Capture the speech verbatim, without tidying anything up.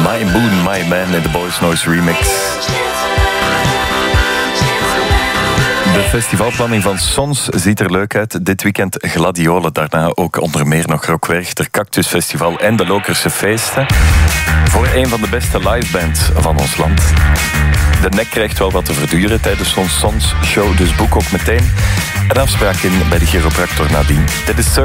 My Moon, My Man in de Boys Noise remix. De festivalplanning van Sons ziet er leuk uit. Dit weekend Gladiolen, daarna ook onder meer nog Rockwerchter, Cactus Festival en de Lokerse Feesten. Voor een van de beste livebands van ons land. De nek krijgt wel wat te verduren tijdens zo'n Sons show, dus boek ook meteen een afspraak in bij de chiropractor nadien. Dit is Sir